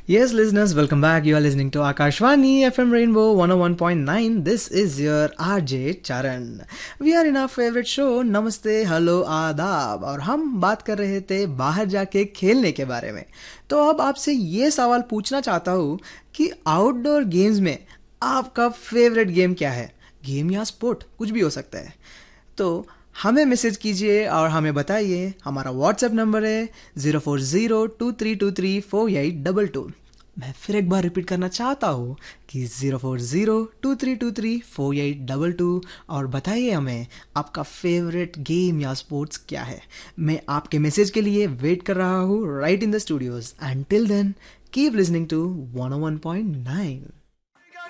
Yes, listeners, welcome back. You are listening to Akashvani FM Rainbow 101.9. This is your RJ Charan. We are in our favorite show नमस्ते hello आदाब और हम बात कर रहे थे बाहर जाके खेलने के बारे में। तो अब आपसे ये सवाल पूछना चाहता हूँ कि आउटडोर गेम्स में आपका फेवरेट गेम क्या है? गेम या स्पोर्ट कुछ भी हो सकता है। तो हमें मैसेज कीजिए और हमें बताइए। हमारा व्हाट्सएप नंबर है 0402323482। मैं फिर एक बार रिपीट करना चाहता हूँ कि 0402323482 और बताइए हमें आपका फेवरेट गेम या स्पोर्ट्स क्या है। मैं आपके मैसेज के लिए वेट कर रहा हूँ right in the studios. And till then keep listening to 101.9।